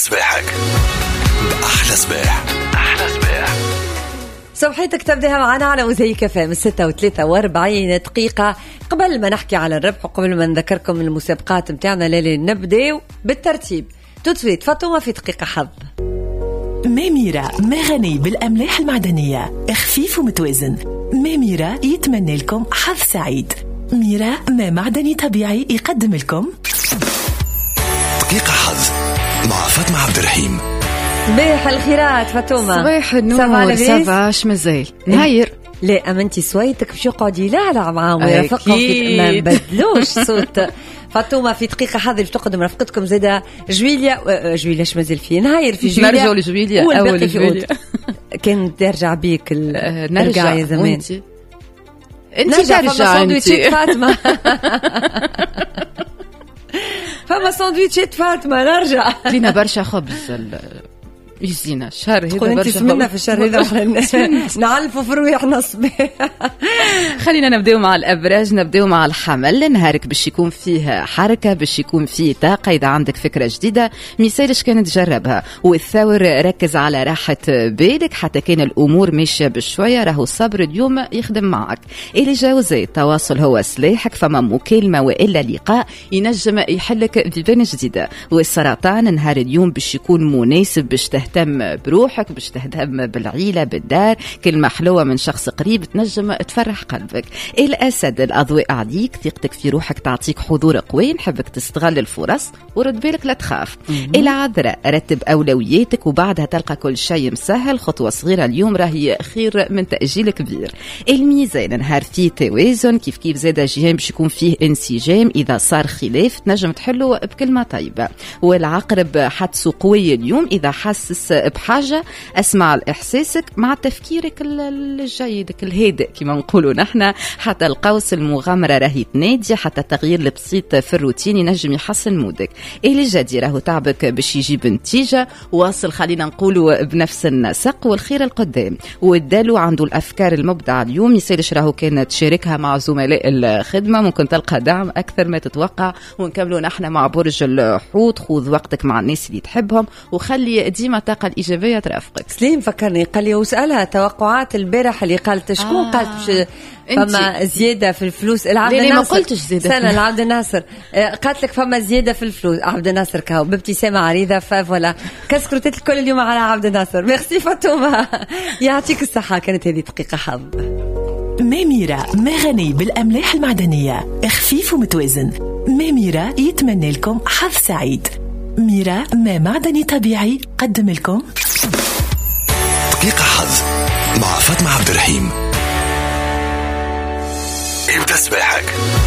صباحك بأحلى صباح. أحلى صباح. صبحيتك تبدأها معنا على موزايك فام 6:43 دقيقة. قبل ما نحكي على الربح وقبل ما نذكركم المسابقات متاعنا للي نبدأ بالترتيب تسويت فاطمة في دقيقة حظ. ميميرا ما غني بالأملاح المعدنية، خفيف ومتوازن. ميميرا يتمنى لكم حظ سعيد. ميرا ما معدني طبيعي يقدم لكم دقيقة حظ مع فاطمة عبد الرحيم. صباح الخيرات فاطمة. صباح النور. سافاش مازال نهير. لا أمنتي سويتك باش يقعد يلعلع معاهم ويرافقهم ما نبدلوش صوت. فاطمة في دقيقة حظ اللي تقدم رفقتكم زيدا جويليا مازال في نهاير في جويليا. نرجعوا لجويليا أول جويليا كان ترجع بيك نرجع يا زمان. انت ترجع انت فاطمة. فما ساندويتشات فاطمة نرجع لينا برشا خبز يزينا الشهر هذا برشا خبز في الشهر هذا نعلفوا في روحنا صباح. خلينا نبداو مع الأبراج. نبداو مع الحمل. نهارك باش يكون فيه حركة، باش يكون فيه طاقة. إذا عندك فكرة جديدة مثالش كانت تجربها. والثور ركز على راحة بالك حتى كان الأمور ماشية بشوية. راهو الصبر اليوم يخدم معك. اللي جاوزي التواصل هو سلاحك. فما مكالمة وإلا لقاء ينجم يحلك بيبان جديدة. والسرطان نهار اليوم باش يكون مناسب باش تهتم بروحك، باش تهتم بالعيلة بالدار. كلمة حلوة من شخص قريب تنجم تفرح قلبك. الأسد الأضواء عليك، ثقتك في روحك تعطيك حضور قوي. نحبك تستغل الفرص ورد بالك لا تخاف. العذراء رتب أولوياتك وبعدها تلقى كل شيء مسهل. خطوة صغيرة اليوم راهي خير من تأجيل كبير. الميزان نهار فيه توازن، كيف زاد جيم باش يكون فيه انسجام. إذا صار خلاف تنجم تحله بكلمة طيبة. والعقرب حدسه قوي اليوم. إذا حسس بحاجة اسمع لإحساسك مع تفكيرك الجيد الهادئ كما نقولوا نحن. حتى القوس المغامرة راهي تنادي. حتى التغيير البسيط في الروتين ينجم يحسن مودك. اللي جدي راهو تعبك باش يجيب نتيجة. واصل خلينا نقولوا بنفس النسق والخير القدام. والدلو عنده الأفكار المبدعة اليوم. يسالش راهو كانت تشاركها مع زملاء الخدمة. ممكن تلقى دعم أكثر ما تتوقع. ونكملوا نحن مع برج الحوت. خذ وقتك مع الناس اللي تحبهم وخلي ديما الطاقة الإيجابية ترافقك. سليم فكرني قال لي وسألها توقعات البارح اللي قالت شكون قالت باش فما زيادة في الفلوس. العبد الناصر. ما قلتش زيادة سنة العبد الناصر قالت لك فما زيادة في الفلوس. عبد الناصر كاو بابتسامة عريضة فولا كسكرتت الكل اليوم على عبد الناصر. ميرسي فاطمة يعطيك الصحة. كانت هذه دقيقة حظ. ميميرا ما غني بالأملاح المعدنية، خفيف ومتوازن. ميميرا يتمنى لكم حظ سعيد. ميرا ما معدني طبيعي قدم لكم دقيقة حظ مع فاطمة عبد الرحيم. ابدأ صباحك